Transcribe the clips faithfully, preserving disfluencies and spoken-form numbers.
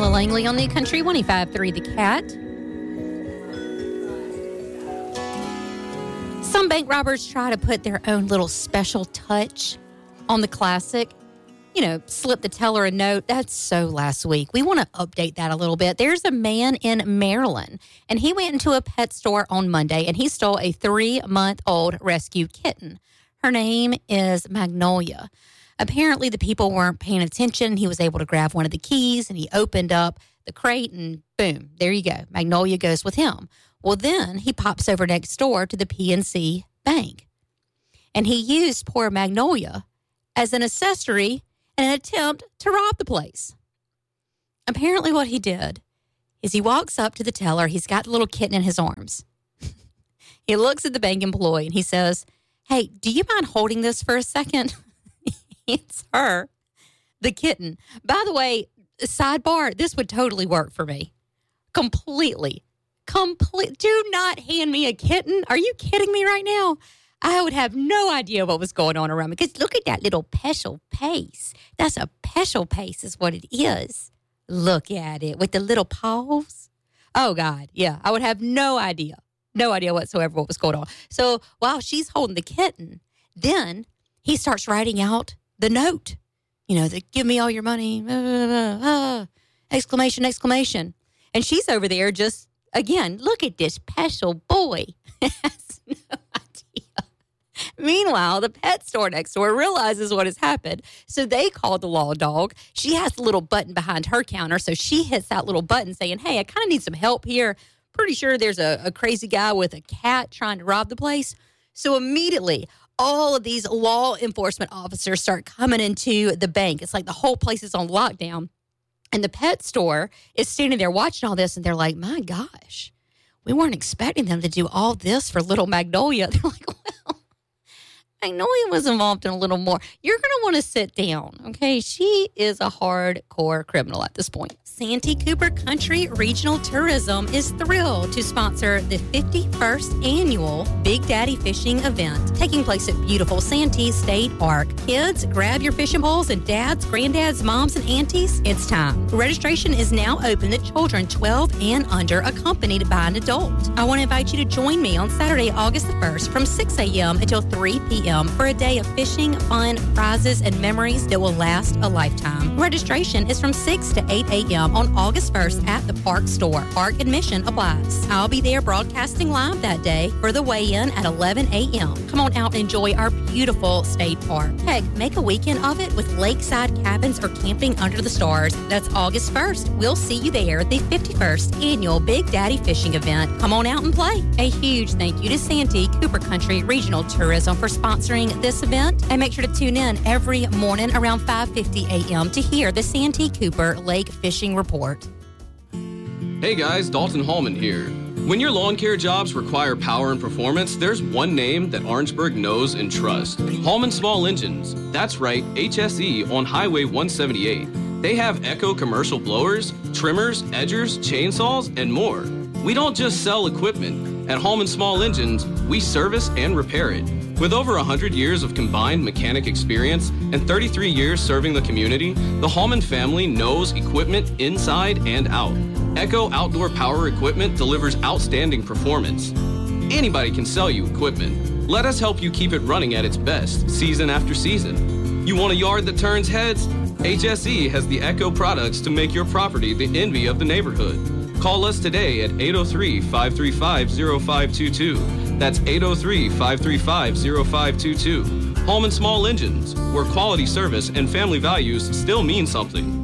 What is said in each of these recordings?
Sheila Langley on the Country one oh five point three The Cat. Some bank robbers try to put their own little special touch on the classic. You know, slip the teller a note. That's so last week. We want to update that a little bit. There's a man in Maryland, and he went into a pet store on Monday, and he stole a three-month-old rescue kitten. Her name is Magnolia. Apparently, the people weren't paying attention. He was able to grab one of the keys, and he opened up the crate, and boom, there you go. Magnolia goes with him. Well, then he pops over next door to the P N C Bank, and he used poor Magnolia as an accessory in an attempt to rob the place. Apparently, what he did is he walks up to the teller. He's got the little kitten in his arms. He looks at the bank employee, and he says, "Hey, do you mind holding this for a second?" It's her, the kitten. By the way, sidebar, this would totally work for me. Completely. Complete. Do not hand me a kitten. Are you kidding me right now? I would have no idea what was going on around me. Because look at that little peschel pace. That's a peschel pace is what it is. Look at it with the little paws. Oh, God. Yeah, I would have no idea. No idea whatsoever what was going on. So while she's holding the kitten, then he starts writing out the note, you know, the give me all your money, uh, uh, uh, exclamation, exclamation. And she's over there just, again, look at this peschel boy. Has no idea. Meanwhile, the pet store next door realizes what has happened. So they call the law dog. She has the little button behind her counter. So she hits that little button saying, hey, I kind of need some help here. Pretty sure there's a, a crazy guy with a cat trying to rob the place. So immediately, all of these law enforcement officers start coming into the bank. It's like the whole place is on lockdown. And the pet store is standing there watching all this, and they're like, my gosh, we weren't expecting them to do all this for little Magnolia. They're like, well, Magnolia was involved in a little more. You're going to want to sit down, okay? She is a hardcore criminal at this point. Santee Cooper Country Regional Tourism is thrilled to sponsor the fifty-first annual Big Daddy Fishing event taking place at beautiful Santee State Park. Kids, grab your fishing poles, and dads, granddads, moms, and aunties, it's time. Registration is now open to children twelve and under accompanied by an adult. I want to invite you to join me on Saturday, August the first from six a.m. until three p.m. for a day of fishing, fun, prizes, and memories that will last a lifetime. Registration is from six to eight a.m. on August first at the Park Store. Park admission applies. I'll be there broadcasting live that day for the weigh-in at eleven a.m. Come on out and enjoy our beautiful state park. Heck, make a weekend of it with lakeside cabins or camping under the stars. That's August first. We'll see you there at the fifty-first annual Big Daddy Fishing event. Come on out and play. A huge thank you to Santee Cooper Country Regional Tourism for sponsoring this event. And make sure to tune in every morning around five fifty a.m. to hear the Santee Cooper Lake Fishing Report. Hey guys, Dalton Hallman here. When your lawn care jobs require power and performance, there's one name that Orangeburg knows and trusts. Hallman Small Engines. That's right, H S E on Highway one seventy-eight. They have Echo commercial blowers, trimmers, edgers, chainsaws, and more. We don't just sell equipment. At Hallman Small Engines, we service and repair it. With over one hundred years of combined mechanic experience and thirty-three years serving the community, the Hallman family knows equipment inside and out. Echo Outdoor Power Equipment delivers outstanding performance. Anybody can sell you equipment. Let us help you keep it running at its best, season after season. You want a yard that turns heads? H S E has the Echo products to make your property the envy of the neighborhood. Call us today at eight oh three, five three five, oh five two two. That's eight oh three, five three five, oh five two two. Hallman Small Engines, where quality service and family values still mean something.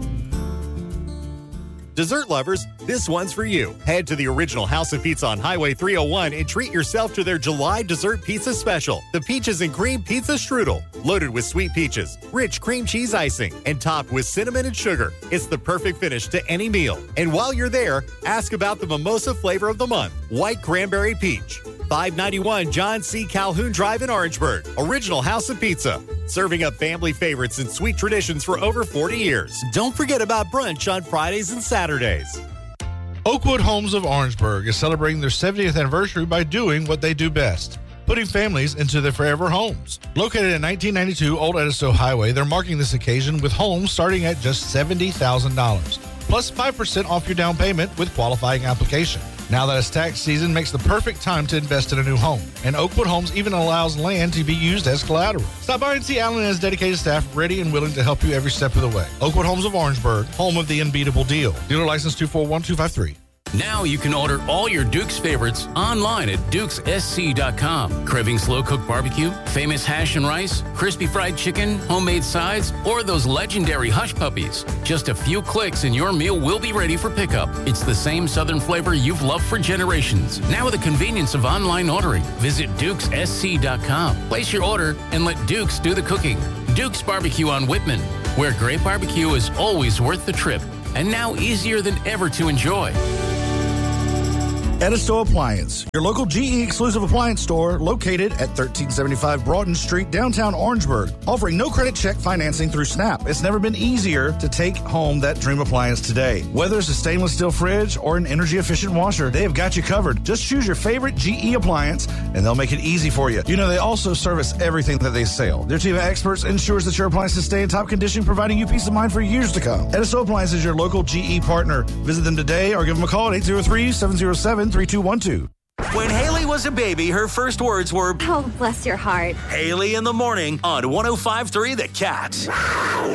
Dessert lovers, this one's for you. Head to the original House of Pizza on Highway three oh one and treat yourself to their July dessert pizza special. The Peaches and Cream Pizza Strudel. Loaded with sweet peaches, rich cream cheese icing, and topped with cinnamon and sugar. It's the perfect finish to any meal. And while you're there, ask about the mimosa flavor of the month, White Cranberry Peach. five ninety-one John C. Calhoun Drive in Orangeburg. Original House of Pizza. Serving up family favorites and sweet traditions for over forty years. Don't forget about brunch on Fridays and Saturdays. Oakwood Homes of Orangeburg is celebrating their seventieth anniversary by doing what they do best, putting families into their forever homes. Located at nineteen ninety-two Old Edisto Highway, they're marking this occasion with homes starting at just seventy thousand dollars. plus five percent off your down payment with qualifying application. Now that it's tax season makes the perfect time to invest in a new home. And Oakwood Homes even allows land to be used as collateral. Stop by and see Alan and his dedicated staff ready and willing to help you every step of the way. Oakwood Homes of Orangeburg, home of the unbeatable deal. Dealer license two four one two five three. Now you can order all your Duke's favorites online at dukes s c dot com. Craving slow-cooked barbecue, famous hash and rice, crispy fried chicken, homemade sides, or those legendary hush puppies? Just a few clicks and your meal will be ready for pickup. It's the same Southern flavor you've loved for generations. Now with the convenience of online ordering. Visit dukes s c dot com. Place your order and let Duke's do the cooking. Duke's Barbecue on Whitman, where great barbecue is always worth the trip and now easier than ever to enjoy. Edisto Appliance, your local G E exclusive appliance store located at thirteen seventy-five Broughton Street, downtown Orangeburg, offering no credit check financing through Snap. It's never been easier to take home that dream appliance today. Whether it's a stainless steel fridge or an energy efficient washer, they have got you covered. Just choose your favorite G E appliance and they'll make it easy for you. You know, they also service everything that they sell. Their team of experts ensures that your appliances stay in top condition, providing you peace of mind for years to come. Edisto Appliance is your local G E partner. Visit them today or give them a call at eight zero three, seven zero seven, three two one two. When Haley was a baby, her first words were, "Oh, bless your heart." Haley in the morning on one oh five point three The Cat.